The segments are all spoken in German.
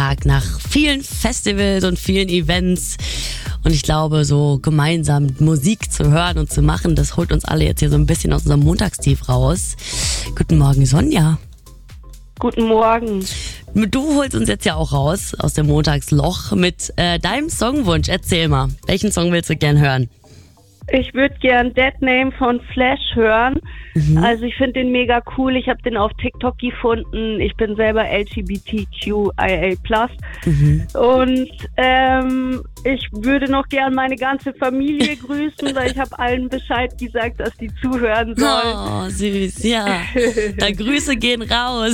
Montag nach vielen Festivals und vielen Events. Und ich glaube, so gemeinsam Musik zu hören und zu machen, das holt uns alle jetzt hier so ein bisschen aus unserem Montagstief raus. Guten Morgen, Sonja. Guten Morgen. Du holst uns jetzt ja auch raus aus dem Montagsloch mit deinem Songwunsch. Erzähl mal, welchen Song willst du gern hören? Ich würde gern Dead Name von Flash hören. Also ich finde den mega cool. Ich habe den auf TikTok gefunden. Ich bin selber LGBTQIA+. Und ich würde noch gern meine ganze Familie grüßen, weil ich habe allen Bescheid gesagt, dass die zuhören sollen. Oh, süß, ja. Da Grüße gehen raus.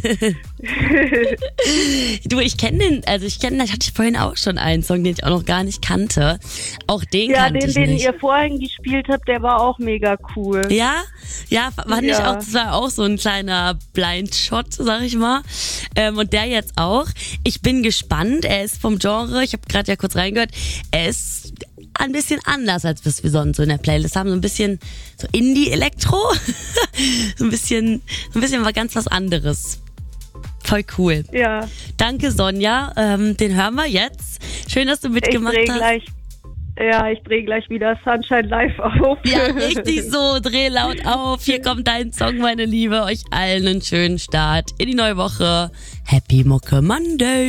Du, ich hatte vorhin auch schon einen Song, den ich auch noch gar nicht kannte. Auch den kannte ich den nicht. ihr vorhin gespielt habt, der war auch mega cool. Ja, das war auch so ein kleiner Blind-Shot, sag ich mal. Und der jetzt auch. Ich bin gespannt, er ist vom Genre, ich habe gerade ja kurz reingehört, er ist ein bisschen anders, als was wir sonst so in der Playlist haben. So ein bisschen so Indie-Elektro. so ein bisschen ganz was anderes. Voll cool. Ja. Danke, Sonja. Den hören wir jetzt. Schön, dass du mitgemacht hast. Ich drehe gleich wieder Sunshine Live auf. Ja, richtig so. Dreh laut auf. Hier kommt dein Song, meine Liebe. Euch allen einen schönen Start in die neue Woche. Happy Mucke Monday.